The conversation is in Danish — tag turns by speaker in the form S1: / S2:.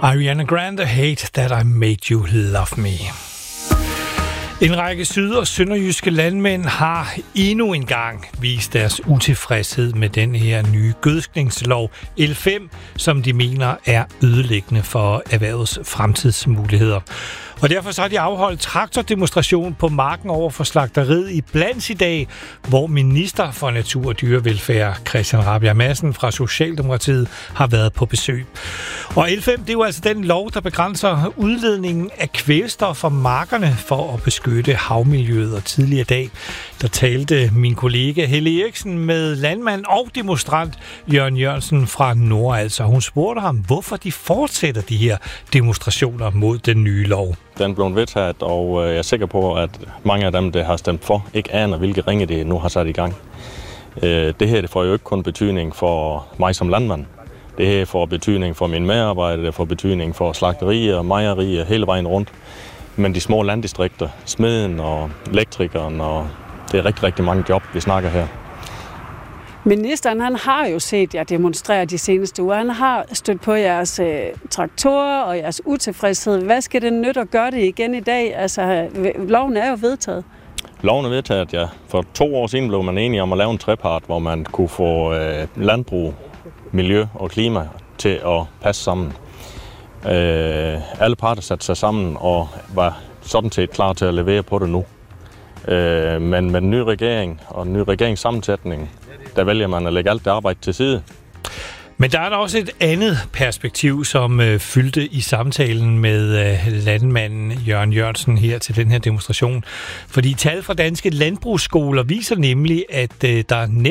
S1: Ariana Grande, Hate That I Made You Love Me. En række syd- og sønderjyske landmænd har endnu en gang vist deres utilfredshed med den her nye gødskningslov L5, som de mener er ødelæggende for erhvervets fremtidsmuligheder. Og derfor så har de afholdt traktordemonstration på marken over for slagteriet i Blans i dag, hvor minister for natur og dyrevelfærd Christian Rabjerg Madsen fra Socialdemokratiet har været på besøg. Og L5, det er jo altså den lov, der begrænser udledningen af kvælstof fra markerne for at beskytte havmiljøet. Og tidligere i dag, der talte min kollega Helle Eriksen med landmand og demonstrant Jørgen Jørgensen fra Nordals. Og hun spurgte ham, hvorfor de fortsætter de her demonstrationer mod den nye lov.
S2: Den blev vedtaget, og jeg er sikker på, at mange af dem, der har stemt for, ikke aner, hvilke ringe det nu har sat i gang. Det her det får jo ikke kun betydning for mig som landmand. Det her får betydning for mine medarbejdere, det får betydning for slagterier, mejerier, hele vejen rundt. Men de små landdistrikter, smeden og elektrikeren, og det er rigtig, rigtig mange job, vi snakker her.
S3: Ministeren, han har jo set jer demonstrere de seneste uger. Han har stødt på jeres traktorer og jeres utilfredshed. Hvad skal det nytte at gøre det igen i dag? Altså, loven er jo vedtaget.
S2: Loven er vedtaget, ja. For 2 år siden blev man enige om at lave en trepart, hvor man kunne få landbrug, miljø og klima til at passe sammen. Alle parter satte sig sammen og var sådan set klar til at levere på det nu. Men med den nye regering og den nye regeringssammensætning, der vælger man at lægge alt det arbejde til side.
S1: Men der er der også et andet perspektiv, som fyldte i samtalen med landmanden Jørgen Jørgensen her til den her demonstration. Fordi tal fra danske landbrugsskoler viser nemlig, at der